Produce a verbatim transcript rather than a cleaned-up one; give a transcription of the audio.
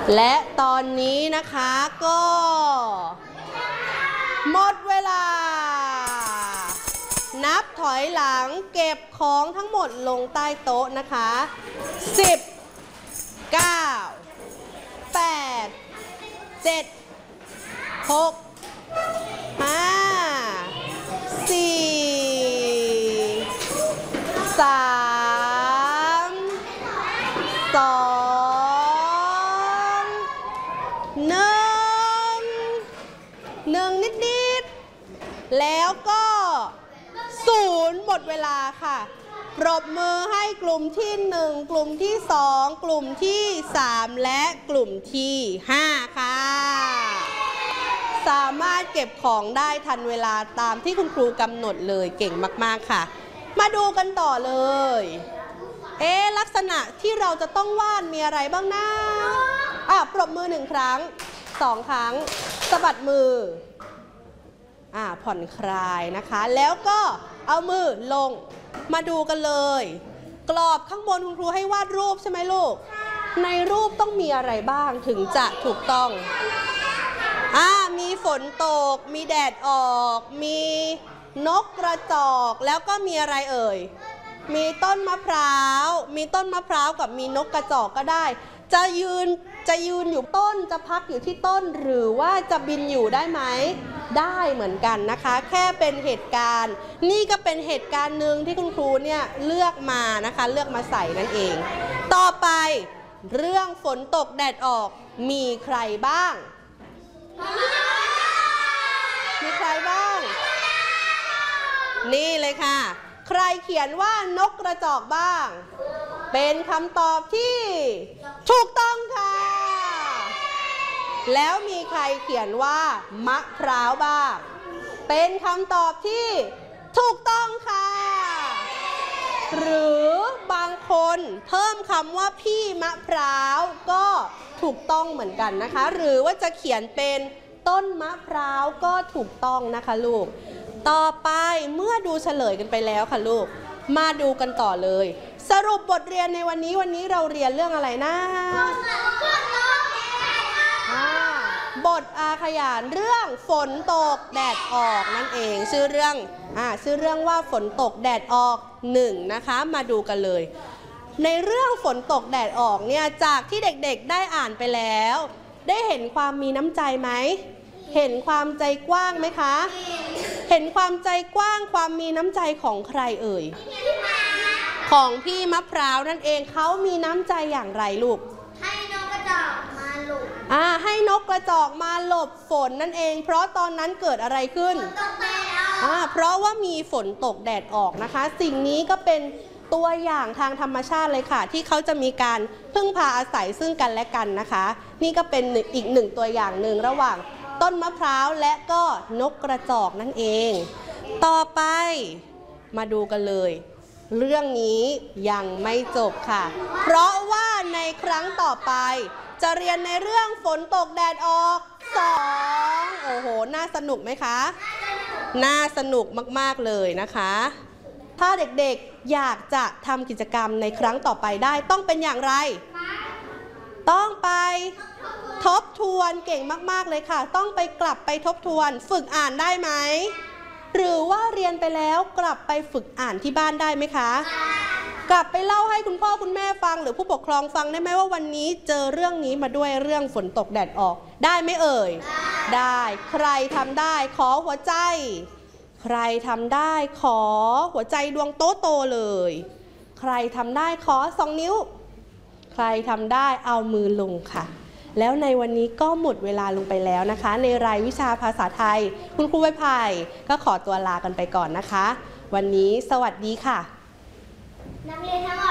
และตอนนี้นะคะก็หมดเวลานับถอยหลังเก็บของทั้งหมดลงใต้โต๊ะนะคะสิบ เก้า แปด เจ็ด หก ห้า สี่ สาม สอง หนึ่ง หนึ่งนิดๆแล้วก็ศูนย์หมดเวลาค่ะปรบมือให้กลุ่มที่หนึ่งกลุ่มที่สองกลุ่มที่สามและกลุ่มที่ห้าค่ะสามารถเก็บของได้ทันเวลาตามที่คุณครูกำหนดเลยเก่งมากๆค่ะมาดูกันต่อเลยเอ๊ะลักษณะที่เราจะต้องวาดมีอะไรบ้างนะอ่ะปรบมือหนึ่งครั้งสองครั้งสะบัดมืออ่าผ่อนคลายนะคะแล้วก็เอามือลงมาดูกันเลยกรอบข้างบนคุณครูให้วาดรูปใช่ไหมลูกในรูปต้องมีอะไรบ้างถึงจะถูกต้องอ่ามีฝนตกมีแดดออกมีนกกระจอกแล้วก็มีอะไรเอ่ยมีต้นมะพร้าวมีต้นมะพร้าวกับมีนกกระจอกก็ได้จะยืนจะยืนอยู่ต้นจะพักอยู่ที่ต้นหรือว่าจะบินอยู่ได้ไหมได้เหมือนกันนะคะแค่เป็นเหตุการณ์นี่ก็เป็นเหตุการณ์หนึ่งที่คุณครูเนี่ยเลือกมานะคะเลือกมาใส่นั่นเองต่อไปเรื่องฝนตกแดดออกมีใครบ้างมีใครบ้างนี่เลยค่ะใครเขียนว่านกกระจอกบ้างเป็นคำตอบที่ถูกต้องค่ะแล้วมีใครเขียนว่ามะพร้าวบ้างเป็นคำตอบที่ถูกต้องค่ะหรือบางคนเพิ่มคำว่าพี่มะพร้าวก็ถูกต้องเหมือนกันนะคะหรือว่าจะเขียนเป็นต้นมะพร้าวก็ถูกต้องนะคะลูกต่อไปเมื่อดูเฉลยกันไปแล้วค่ะลูกมาดูกันต่อเลยสรุปบทเรียนในวันนี้วันนี้เราเรียนเรื่องอะไรนะบทอาขยานเรื่องฝนตกแดดออกนั่นเองชื่อเรื่องอ่าชื่อเรื่องว่าฝนตกแดดออกหนึ่งนะคะมาดูกันเลยในเรื่องฝนตกแดดออกเนี่ยจากที่เด็กๆได้อ่านไปแล้วได้เห็นความมีน้ำใจไหมเห็นความใจกว้างไหมคะเห็นความใจกว้างความมีน้ำใจของใครเอ่ยของพี่มะพร้าวนั่นเองเขามีน้ำใจอย่างไรลูกให้นกกระจอกมาหลบอ่าให้นกกระจอกมาหลบฝนนั่นเองเพราะตอนนั้นเกิดอะไรขึ้นอ่าเพราะว่ามีฝนตกแดดออกนะคะสิ่งนี้ก็เป็นตัวอย่างทางธรรมชาติเลยค่ะที่เขาจะมีการพึ่งพาอาศัยซึ่งกันและกันนะคะนี่ก็เป็นอีกหนึ่งตัวอย่างหนึ่งระหว่างต้นมะพร้าวและก็นกกระจอกนั่นเองต่อไปมาดูกันเลยเรื่องนี้ยังไม่จบค่ะเพราะว่าในครั้งต่อไปจะเรียนในเรื่องฝนตกแดดออกสองโอ้โหน่าสนุกไหมคะน่าสนุกมากๆเลยนะคะถ้าเด็กๆอยากจะทำกิจกรรมในครั้งต่อไปได้ต้องเป็นอย่างไรต้องไปทบทวนเก่งมากๆเลยค่ะต้องไปกลับไปทบทวนฝึกอ่านได้ไหมหรือว่าเรียนไปแล้วกลับไปฝึกอ่านที่บ้านได้ไหมคะกลับไปเล่าให้คุณพ่อคุณแม่ฟังหรือผู้ปกครองฟังได้ไหมว่าวันนี้เจอเรื่องนี้มาด้วยเรื่องฝนตกแดดออกได้ไหมเอ่ยได้ใครทำได้ขอหัวใจใครทำได้ขอหัวใจดวงโตๆเลยใครทำได้ขอสองนิ้วใครทำได้เอามือลงค่ะแล้วในวันนี้ก็หมดเวลาลงไปแล้วนะคะในรายวิชาภาษาไทยคุณครูใบไผ่ก็ขอตัวลากันไปก่อนนะคะวันนี้สวัสดีค่ะนักเรียนทั้งหมด